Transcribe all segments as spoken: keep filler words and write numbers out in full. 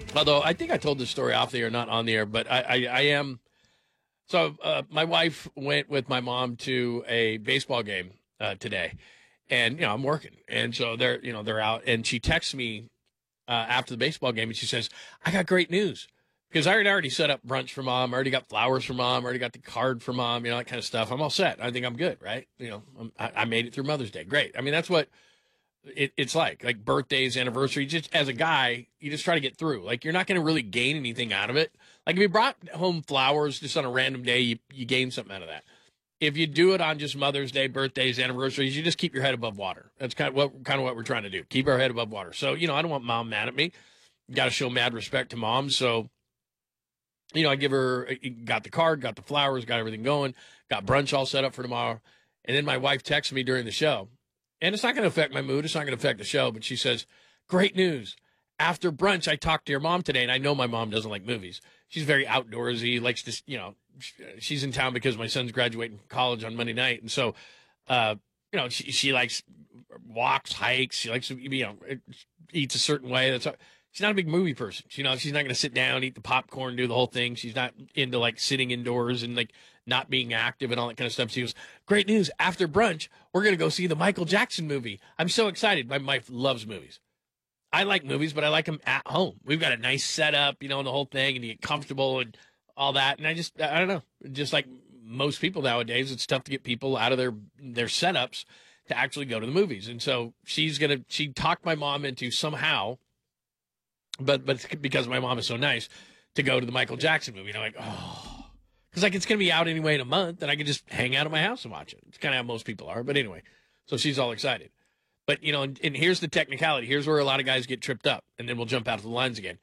Although I think I told this story off the air, not on the air, but I, I, I am. So uh, my wife went with my mom to a baseball game uh, today, and you know I'm working, and so they're you know they're out, and she texts me uh, after the baseball game, and she says, "I got great news." Because I already already set up brunch for mom, I already got flowers for mom, I already got the card for mom, you know, that kind of stuff. I'm all set. I think I'm good, right? You know, I'm, I, I made it through Mother's Day. Great. I mean, that's what it, it's like, like birthdays, anniversaries. Just as a guy, you just try to get through. Like, you're not going to really gain anything out of it. Like, if you brought home flowers just on a random day, you, you gain something out of that. If you do it on just Mother's Day, birthdays, anniversaries, you just keep your head above water. That's kind of what kind of what we're trying to do. Keep our head above water. So, you know, I don't want mom mad at me. Got to show mad respect to mom. So, you know, I give her, got the card, got the flowers, got everything going, got brunch all set up for tomorrow. And then my wife texts me during the show. And it's not going to affect my mood. It's not going to affect the show. But she says, great news. After brunch, I talked to your mom today. And I know my mom doesn't like movies. She's very outdoorsy, likes to, you know, she's in town because my son's graduating college on Monday night. And so, uh, you know, she, she likes walks, hikes. She likes to, you know, eats a certain way. That's She's not a big movie person. You know, she's not going to sit down, eat the popcorn, do the whole thing. She's not into like sitting indoors and like not being active and all that kind of stuff. She goes, great news. After brunch, we're going to go see the Michael Jackson movie. I'm so excited. My wife loves movies. I like movies, but I like them at home. We've got a nice setup, you know, and the whole thing, and you get comfortable and all that. And I just, I don't know, just like most people nowadays, it's tough to get people out of their, their setups to actually go to the movies. And so she's going to, she talked my mom into somehow, But but because my mom is so nice, to go to the Michael Jackson movie. And I'm like, oh. Because like it's going to be out anyway in a month, and I can just hang out at my house and watch it. It's kind of how most people are. But anyway, so she's all excited. But, you know, and, and here's the technicality. Here's where a lot of guys get tripped up, and then we'll jump out of the lines again.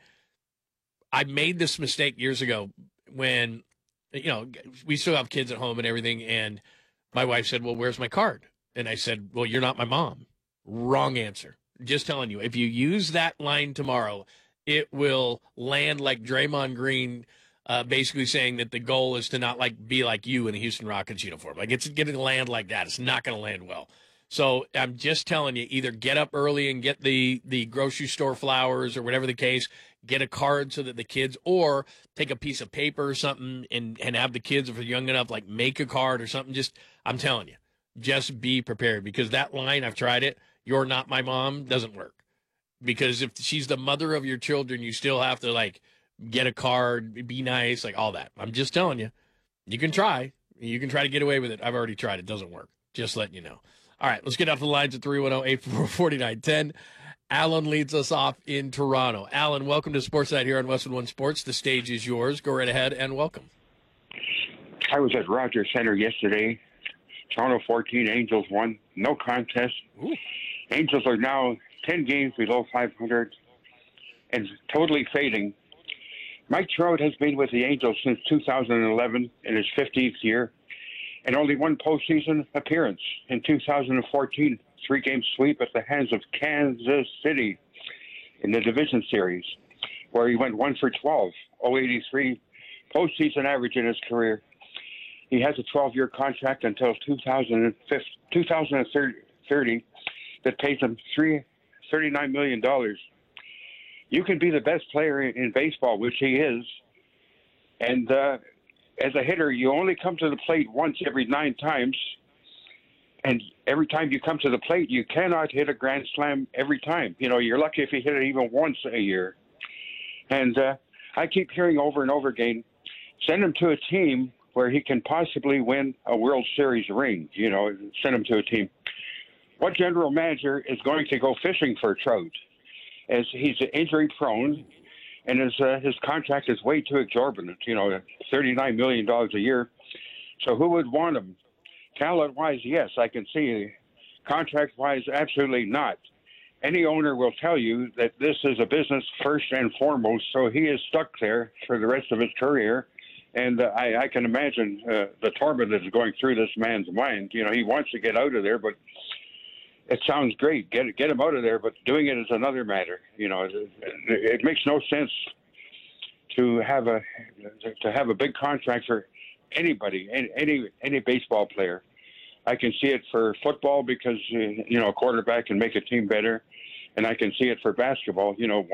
I made this mistake years ago when, you know, we still have kids at home and everything, and my wife said, well, where's my card? And I said, well, you're not my mom. Wrong answer. Just telling you, if you use that line tomorrow, it will land like Draymond Green, uh, basically saying that the goal is to not like be like you in the Houston Rockets uniform. Like it's going to land like that. It's not going to land well. So I'm just telling you, either get up early and get the, the grocery store flowers or whatever the case, get a card so that the kids, or take a piece of paper or something and, and have the kids, if they're young enough, like make a card or something. Just, I'm telling you, just be prepared, because that line, I've tried it. You're not my mom doesn't work. Because if she's the mother of your children, you still have to, like, get a card, be nice, like all that. I'm just telling you, you can try. You can try to get away with it. I've already tried. It doesn't work. Just letting you know. All right, let's get out to the lines at three one zero, eight four four, four nine one zero. Alan leads us off in Toronto. Alan, welcome to Sportsnight here on Westwood One Sports. The stage is yours. Go right ahead and welcome. I was at Rogers Center yesterday. Toronto fourteen, Angels won. No contest. Ooh. Angels are now ten games below five hundred and totally fading. Mike Trout has been with the Angels since two thousand eleven in his fifteenth year, and only one postseason appearance in two thousand fourteen, three-game sweep at the hands of Kansas City in the division series, where he went one for twelve, oh eighty-three postseason average in his career. He has a twelve-year contract until two thousand thirty that pays him thirty-nine million dollars. You can be the best player in baseball, which he is, and uh, as a hitter, you only come to the plate once every nine times, and every time you come to the plate, you cannot hit a grand slam every time. You know, you're lucky if you hit it even once a year. And uh, I keep hearing over and over again, send him to a team where he can possibly win a World Series ring. You know, send him to a team. What general manager is going to go fishing for Trout, as he's injury prone, and his uh, his contract is way too exorbitant? You know, thirty-nine million dollars a year. So who would want him? Talent wise, yes, I can see. Contract wise, absolutely not. Any owner will tell you that this is a business first and foremost. So he is stuck there for the rest of his career. And uh, I, I can imagine uh, the torment that is going through this man's mind. You know, he wants to get out of there, but it sounds great. Get get him out of there, but doing it is another matter. You know, it, it makes no sense to have a to have a big contract for anybody, any any baseball player. I can see it for football because uh, you know, a quarterback can make a team better, and I can see it for basketball. You know,